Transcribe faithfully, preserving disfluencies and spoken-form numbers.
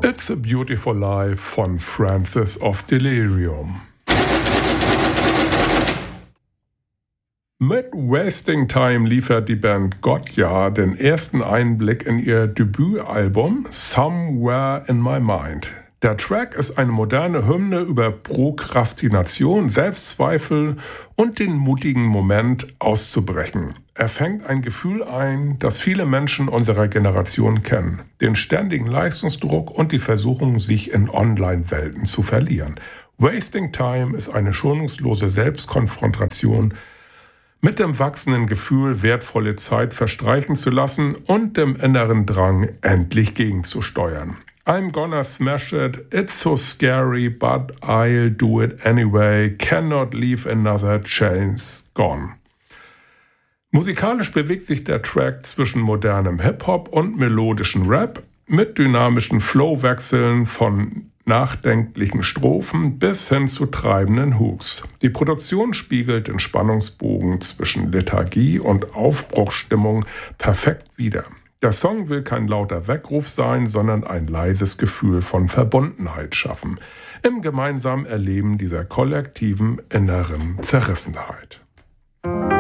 It's a Beautiful Life von Francis of Delirium. Mit Wasting Time liefert die Band Gotya den ersten Einblick in ihr Debütalbum Somewhere in My Mind. Der Track ist eine moderne Hymne über Prokrastination, Selbstzweifel und den mutigen Moment auszubrechen. Er fängt ein Gefühl ein, das viele Menschen unserer Generation kennen: den ständigen Leistungsdruck und die Versuchung, sich in Online-Welten zu verlieren. Wasting Time ist eine schonungslose Selbstkonfrontation mit dem wachsenden Gefühl, wertvolle Zeit verstreichen zu lassen und dem inneren Drang, endlich gegenzusteuern. I'm gonna smash it, it's so scary, but I'll do it anyway, cannot leave another chance gone. Musikalisch bewegt sich der Track zwischen modernem Hip-Hop und melodischen Rap mit dynamischen Flowwechseln von nachdenklichen Strophen bis hin zu treibenden Hooks. Die Produktion spiegelt den Spannungsbogen zwischen Lethargie und Aufbruchsstimmung perfekt wider. Der Song will kein lauter Weckruf sein, sondern ein leises Gefühl von Verbundenheit schaffen, im gemeinsamen Erleben dieser kollektiven inneren Zerrissenheit.